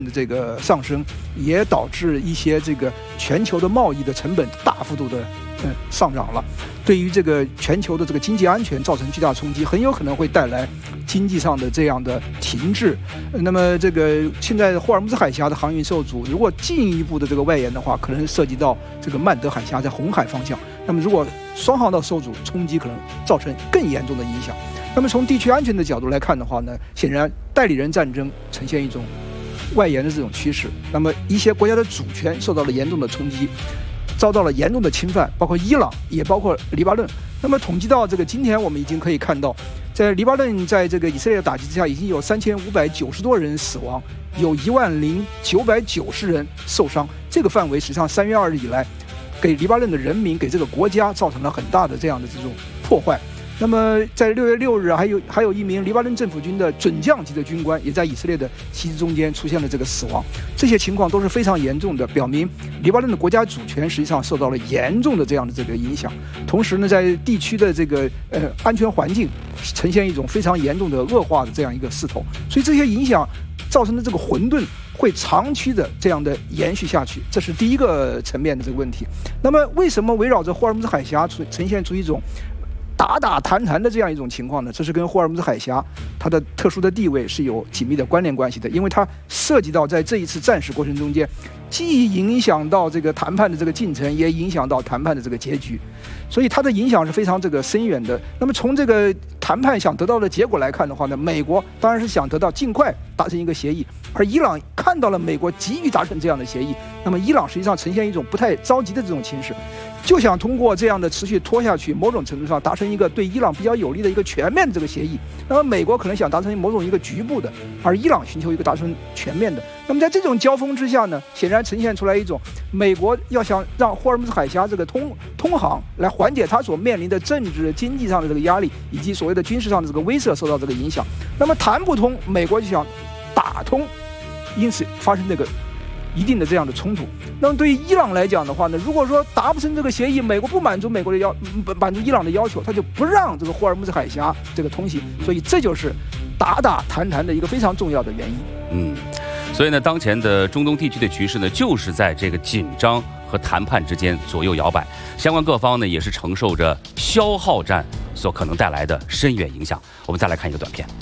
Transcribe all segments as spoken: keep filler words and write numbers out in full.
这个上升，也导致一些这个全球的贸易的成本大幅度的呃上涨了，对于这个全球的这个经济安全造成巨大冲击，很有可能会带来经济上的这样的停滞。那么这个现在霍尔木兹海峡的航运受阻，如果进一步的这个外延的话，可能涉及到这个曼德海峡在红海方向。那么如果双航道受阻，冲击可能造成更严重的影响。那么从地区安全的角度来看的话呢，显然代理人战争呈现一种外延的这种趋势，那么一些国家的主权受到了严重的冲击，遭到了严重的侵犯，包括伊朗，也包括黎巴嫩。那么统计到这个今天，我们已经可以看到，在黎巴嫩在这个以色列的打击之下，已经有三千五百九十多人死亡，有一万零九百九十人受伤。这个范围实际上三月二日以来，给黎巴嫩的人民、给这个国家造成了很大的这样的这种破坏。那么在六月六日，还有还有一名黎巴嫩政府军的准将级的军官，也在以色列的袭击中间出现了这个死亡。这些情况都是非常严重的，表明黎巴嫩的国家主权实际上受到了严重的这样的这个影响。同时呢，在地区的这个呃安全环境呈现一种非常严重的恶化的这样一个势头。所以这些影响造成的这个混沌会长期的这样的延续下去，这是第一个层面的这个问题。那么为什么围绕着霍尔木兹海峡呈现出一种打打谈谈的这样一种情况呢？这是跟霍尔木兹海峡它的特殊的地位是有紧密的关联关系的，因为它涉及到在这一次战事过程中间，既影响到这个谈判的这个进程，也影响到谈判的这个结局，所以它的影响是非常这个深远的。那么从这个谈判想得到的结果来看的话呢，美国当然是想得到尽快达成一个协议，而伊朗看到了美国急于达成这样的协议，那么伊朗实际上呈现一种不太着急的这种情势，就想通过这样的持续拖下去，某种程度上达成一个对伊朗比较有利的一个全面的这个协议。那么美国可能想达成某种一个局部的，而伊朗寻求一个达成全面的。那么在这种交锋之下呢，显然呈现出来一种美国要想让霍尔木兹海峡这个通通航来缓解它所面临的政治经济上的这个压力，以及所谓的军事上的这个威慑受到这个影响。那么谈不通，美国就想打通，因此发生这个一定的这样的冲突。那么对于伊朗来讲的话呢，如果说达不成这个协议，美国不满足美国的要满足伊朗的要求，他就不让这个霍尔木兹海峡这个通行，所以这就是打打谈谈的一个非常重要的原因。 嗯，所以呢，当前的中东地区的局势呢，就是在这个紧张和谈判之间左右摇摆，相关各方呢也是承受着消耗战所可能带来的深远影响。我们再来看一个短片。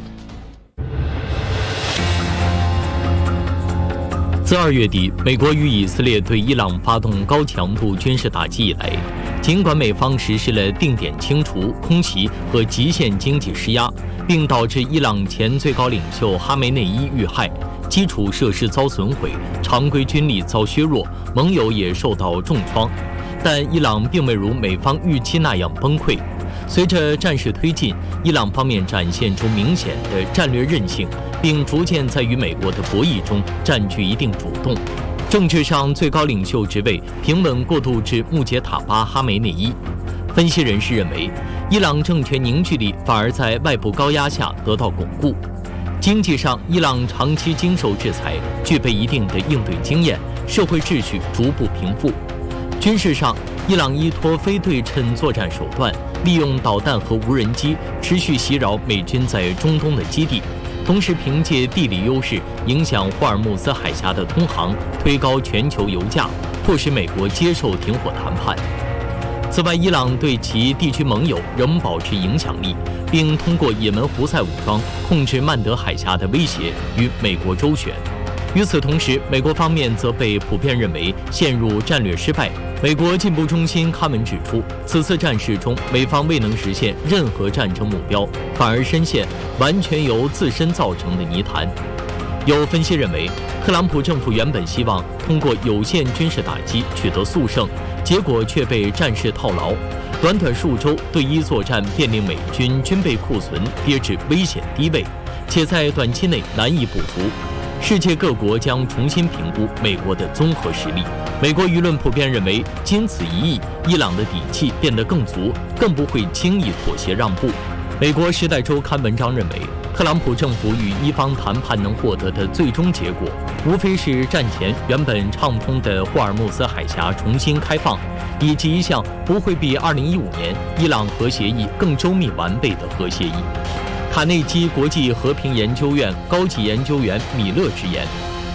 自二月底，美国与以色列对伊朗发动高强度军事打击以来，尽管美方实施了定点清除、空袭和极限经济施压，并导致伊朗前最高领袖哈梅内伊遇害，基础设施遭损毁，常规军力遭削弱，盟友也受到重创，但伊朗并未如美方预期那样崩溃。随着战事推进，伊朗方面展现出明显的战略韧性，并逐渐在与美国的博弈中占据一定主动。政治上，最高领袖职位平稳过渡至穆杰塔巴·哈梅内伊。分析人士认为，伊朗政权凝聚力反而在外部高压下得到巩固。经济上，伊朗长期经受制裁，具备一定的应对经验，社会秩序逐步平复。军事上，伊朗依托非对称作战手段，利用导弹和无人机持续袭扰美军在中东的基地，同时凭借地理优势影响霍尔木兹海峡的通航，推高全球油价，迫使美国接受停火谈判。此外，伊朗对其地区盟友仍保持影响力，并通过也门胡塞武装控制曼德海峡的威胁与美国周旋。与此同时，美国方面则被普遍认为陷入战略失败。美国进步中心刊文指出，此次战事中，美方未能实现任何战争目标，反而深陷完全由自身造成的泥潭。有分析认为，特朗普政府原本希望通过有限军事打击取得速胜，结果却被战事套牢。短短数周对伊作战便令美军军备库存跌至危险低位，且在短期内难以补足。世界各国将重新评估美国的综合实力。美国舆论普遍认为，经此一役，伊朗的底气变得更足，更不会轻易妥协让步。美国《时代周刊》文章认为，特朗普政府与伊方谈判能获得的最终结果，无非是战前原本畅通的霍尔木兹海峡重新开放，以及一项不会比二零一五年伊朗核协议更周密完备的核协议。卡内基国际和平研究院高级研究员米勒直言，